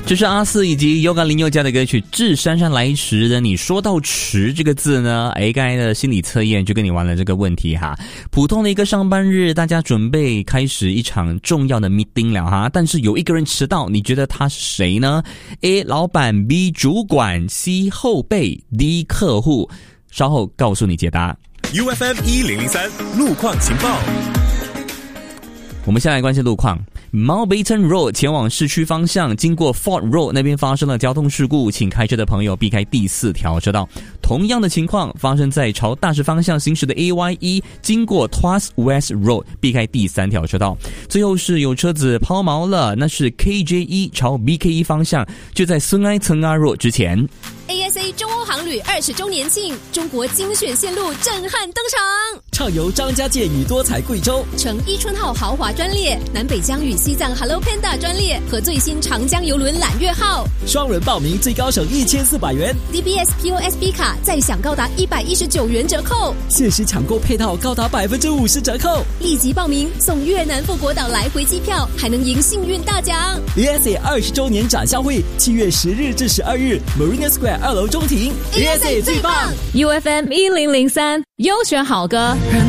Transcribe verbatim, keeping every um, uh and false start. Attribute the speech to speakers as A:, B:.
A: 这是阿四以及 Yoga 林宥嘉的歌曲《致姗姗来迟》的。你说到迟这个字呢，哎，刚才的心理测验就跟你玩了这个问题哈。普通的一个上班日，大家准备开始一场重要的 meeting 了哈，但是有一个人迟到，你觉得他是谁呢？ A 老板， B 主管， C 后辈， D 客户。稍后告诉你解答。
B: U F M 一零零三路况情报。
A: 我们先来关心路况。Mountbatten Road 前往市区方向，经过 Fort Road 那边发生了交通事故，请开车的朋友避开第四条车道。同样的情况发生在朝大石方向行驶的 A Y 一， 经过 Tuas West Road 避开第三条车道。最后是有车子抛锚了，那是 K J 一 朝 B K 一 方向，就在孙埃岑阿 Road 之前。
C: A S A 中欧航旅二十周年庆，中国精选线路震撼登场，
D: 畅游张家界与多彩贵州，
C: 乘伊春号豪华专列，南北疆与西藏 Hello Panda 专列和最新长江邮轮揽月号，
D: 双人报名最高省一千四百元
C: D B S P O S B 卡再享高达一百一十九元折扣，
D: 限时抢购配套高达百分之五十折扣，
C: 立即报名送越南富国岛来回机票，还能赢幸运大奖。
D: A S A 二十周年展销会七月十日至十二日 Marina Square 二楼中庭
C: A S A 最棒。
E: U F M 一零零三优选好歌。